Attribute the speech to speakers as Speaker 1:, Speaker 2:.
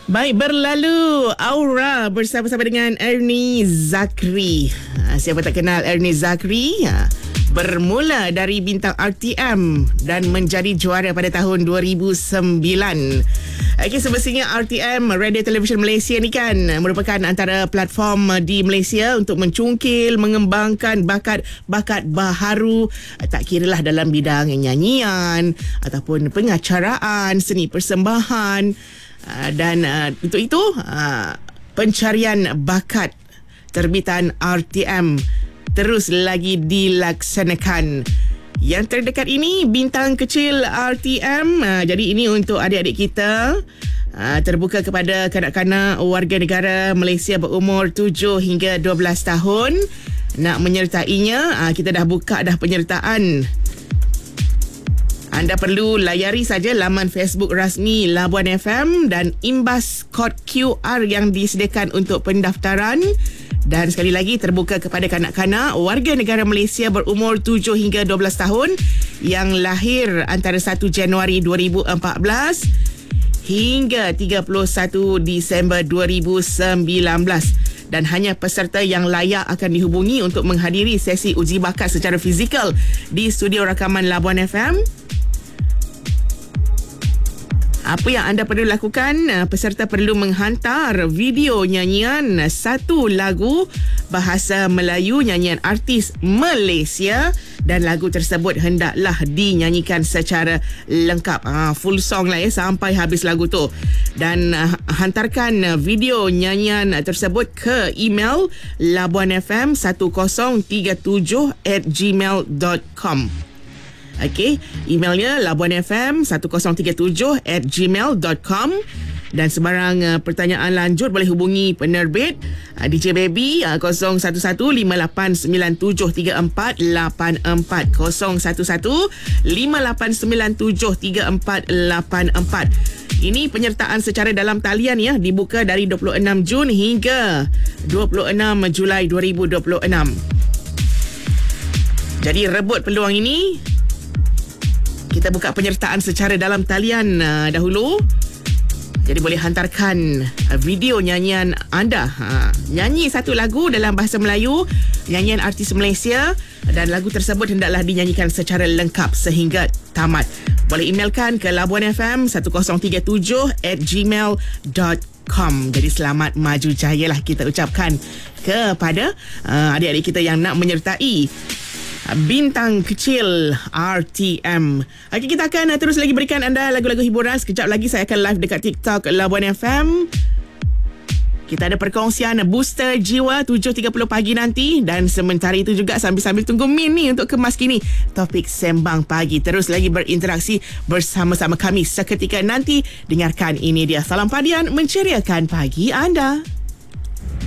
Speaker 1: Baik, berlalu Aura bersama-sama dengan Ernie Zakri. Siapa tak kenal Ernie Zakri? Bermula dari bintang RTM dan menjadi juara pada tahun 2009. Okey, semestinya RTM, Radio Television Malaysia ni kan merupakan antara platform di Malaysia untuk mencungkil, mengembangkan bakat-bakat baharu, tak kiralah dalam bidang nyanyian ataupun pengacaraan, seni persembahan. Dan untuk itu pencarian bakat terbitan RTM terus lagi dilaksanakan. Yang terdekat ini bintang kecil RTM. Jadi ini untuk adik-adik kita, terbuka kepada kanak-kanak warga negara Malaysia berumur 7 hingga 12 tahun. Nak menyertainya, kita dah buka dah penyertaan. Anda perlu layari saja laman Facebook rasmi Labuan FM dan imbas kod QR yang disediakan untuk pendaftaran. Dan sekali lagi terbuka kepada kanak-kanak warga negara Malaysia berumur 7 hingga 12 tahun yang lahir antara 1 Januari 2014 hingga 31 Disember 2019. Dan hanya peserta yang layak akan dihubungi untuk menghadiri sesi uji bakat secara fizikal di studio rakaman Labuan FM. Apa yang anda perlu lakukan? Peserta perlu menghantar video nyanyian satu lagu bahasa Melayu nyanyian artis Malaysia dan lagu tersebut hendaklah dinyanyikan secara lengkap, full song lah sampai habis lagu tu. Dan hantarkan video nyanyian tersebut ke email labuanfm1037@gmail.com. Okey, emailnya labuanfm1037@gmail.com. Dan sebarang pertanyaan lanjut boleh hubungi penerbit DJ Baby 011589734484 011589734484. Ini penyertaan secara dalam talian ya, dibuka dari 26 Jun hingga 26 Julai 2026. Jadi rebut peluang ini. Kita buka penyertaan secara dalam talian dahulu. Jadi boleh hantarkan video nyanyian anda. Nyanyi satu lagu dalam bahasa Melayu, nyanyian artis Malaysia, dan lagu tersebut hendaklah dinyanyikan secara lengkap sehingga tamat. Boleh emailkan ke labuanfm1037@gmail.com. Jadi selamat maju jaya lah kita ucapkan kepada adik-adik kita yang nak menyertai bintang kecil RTM. Okey, kita akan terus lagi berikan anda lagu-lagu hiburan. Sekejap lagi saya akan live dekat TikTok Labuan FM. Kita ada perkongsian booster jiwa 7.30 pagi nanti. Dan sementara itu juga sambil-sambil tunggu Min ni untuk kemas kini topik sembang pagi. Terus lagi berinteraksi bersama-sama kami seketika nanti. Dengarkan ini dia Salam Padian menceriakan pagi anda.